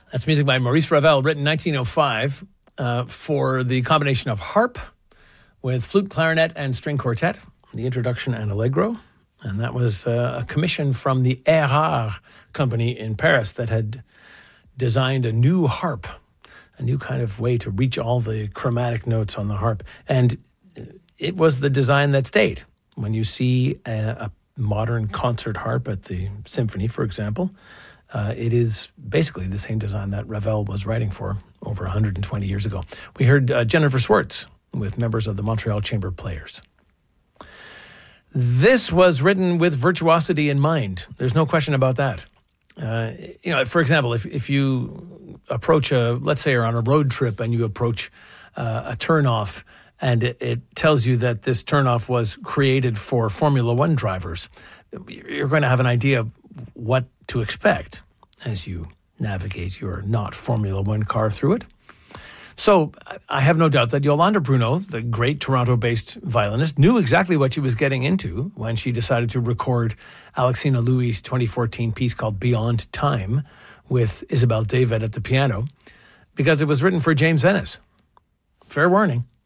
That's music by Maurice Ravel, written in 1905 for the combination of harp with flute, clarinet, and string quartet, the introduction and allegro. And that was a commission from the Erard company in Paris that had designed a new harp, a new kind of way to reach all the chromatic notes on the harp. And it was the design that stayed. When you see a modern concert harp at the symphony, for example, it is basically the same design that Ravel was writing for over 120 years ago. We heard Jennifer Swartz with members of the Montreal Chamber Players. This was written with virtuosity in mind. There's no question about that. For example, if you approach let's say you're on a road trip and you approach a turnoff and it tells you that this turnoff was created for Formula One drivers, you're going to have an idea of what to expect as you navigate your not Formula One car through it. So I have no doubt that Yolande Bruno, the great Toronto-based violinist, knew exactly what she was getting into when she decided to record Alexina Louis' 2014 piece called Beyond Time with Isabel David at the piano, because it was written for James Ennis. Fair warning.